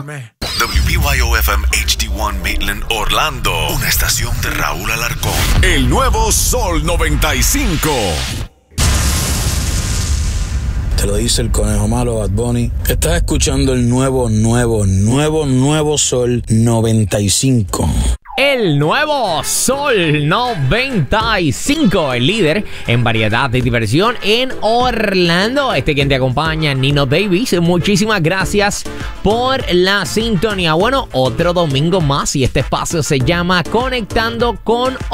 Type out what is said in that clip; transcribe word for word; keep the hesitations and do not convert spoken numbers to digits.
W B Y O F M H D uno Maitland, Orlando. Una estación de Raúl Alarcón. El nuevo Sol noventa y cinco. Te lo dice el conejo malo, Bad Bunny. Estás escuchando el nuevo, nuevo, nuevo, nuevo Sol noventa y cinco. El nuevo Sol noventa y cinco, el líder en variedad de diversión en Orlando. Este quien te acompaña, Nino Davis. Muchísimas gracias por la sintonía. Bueno, otro domingo más y este espacio se llama Conectando con